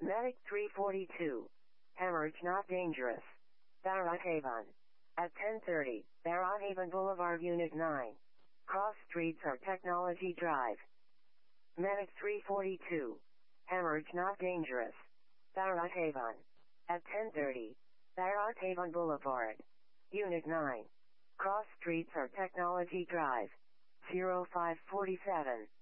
Medic 342. Hemorrhage not dangerous. Barrhaven. At 10:30, Barrhaven Boulevard Unit 9. Cross streets are Technology Drive. Medic 342. Hemorrhage not dangerous. Barrhaven. At 10:30, Barrhaven Boulevard. Unit 9. Cross streets are Technology Drive. 0547.